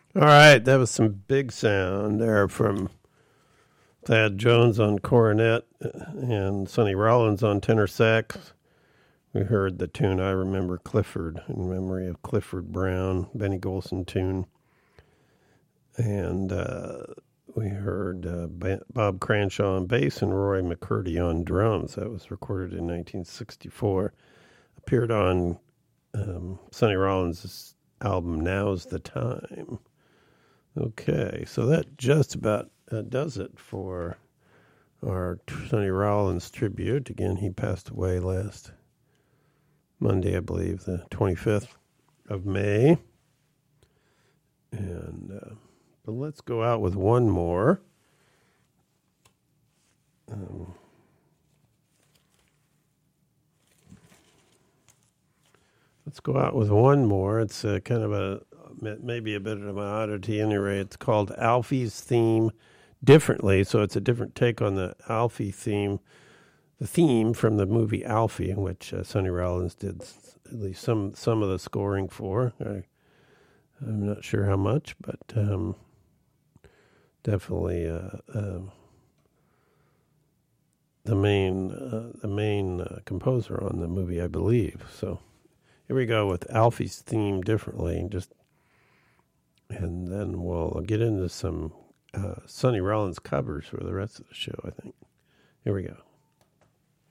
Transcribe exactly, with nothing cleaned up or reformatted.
All right, that was some big sound there from Thad Jones on cornet and Sonny Rollins on tenor sax. We heard the tune I Remember Clifford in memory of Clifford Brown, Benny Golson tune. And uh, we heard uh, Bob Cranshaw on bass and Roy McCurdy on drums. That was recorded in nineteen sixty-four. Appeared on um, Sonny Rollins' album Now's the Time. Okay, so that just about uh, does it for our Sonny Rollins tribute. Again, he passed away last Monday, I believe, the twenty-fifth of May. And uh, but let's go out with one more. Um, let's go out with one more. It's uh, kind of a maybe a bit of an oddity anyway. It's called Alfie's Theme Differently, so it's a different take on the Alfie theme, the theme from the movie Alfie, in which uh, Sonny Rollins did at least some some of the scoring for. I, I'm not sure how much, but um, definitely uh, uh, the main uh, the main uh, composer on the movie, I believe. So here we go with Alfie's Theme Differently, just. And then we'll get into some uh, Sonny Rollins covers for the rest of the show, I think. Here we go.